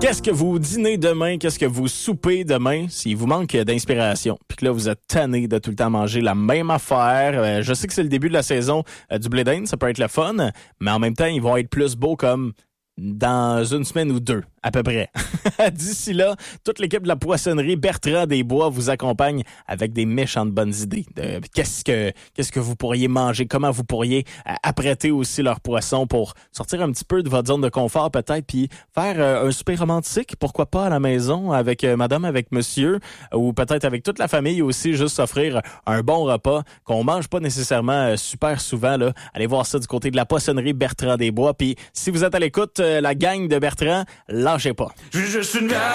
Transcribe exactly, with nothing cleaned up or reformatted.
Qu'est-ce que vous dînez demain? Qu'est-ce que vous soupez demain? S'il vous manque d'inspiration, puis que là, vous êtes tanné de tout le temps manger la même affaire. Euh, je sais que c'est le début de la saison euh, du blé d'Inde, ça peut être le fun, mais en même temps, ils vont être plus beaux comme dans une semaine ou deux, à peu près. D'ici là, toute l'équipe de la poissonnerie Bertrand Desbois vous accompagne avec des méchantes bonnes idées. De qu'est-ce que qu'est-ce que vous pourriez manger, comment vous pourriez euh, apprêter aussi leur poisson pour sortir un petit peu de votre zone de confort peut-être, puis faire euh, un souper romantique, pourquoi pas à la maison avec euh, madame, avec monsieur, ou peut-être avec toute la famille aussi, juste s'offrir un bon repas qu'on mange pas nécessairement euh, super souvent. Là. Allez voir ça du côté de la poissonnerie Bertrand Desbois. Puis si vous êtes à l'écoute, euh, la gang de Bertrand, lâchez pas. Je suis juste une